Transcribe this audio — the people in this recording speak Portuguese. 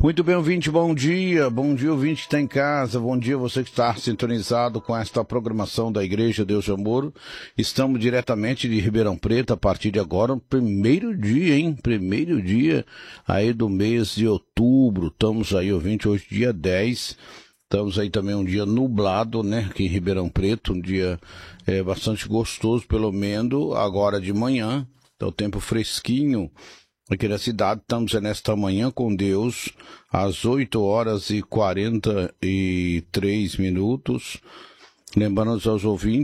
Muito bem, ouvinte, bom dia ouvinte que está em casa, bom dia você que está sintonizado com esta programação da Igreja Deus de Amor. Estamos diretamente de Ribeirão Preto a partir de agora, primeiro dia aí do mês de outubro, estamos aí, ouvinte, hoje dia 10, estamos aí também um dia nublado, né, aqui em Ribeirão Preto, um dia bastante gostoso, pelo menos agora de manhã, tá o tempo fresquinho. Aqui na cidade, estamos nesta manhã com Deus, às 8h43. Lembrando aos ouvintes